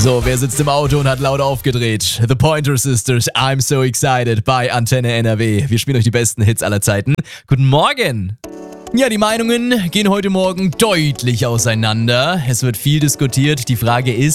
So, wer sitzt im Auto und hat laut aufgedreht? The Pointer Sisters, I'm so excited bei Antenne NRW. Wir spielen euch die besten Hits aller Zeiten. Guten Morgen! Ja, die Meinungen gehen heute Morgen deutlich auseinander. Es wird viel diskutiert. Die Frage ist,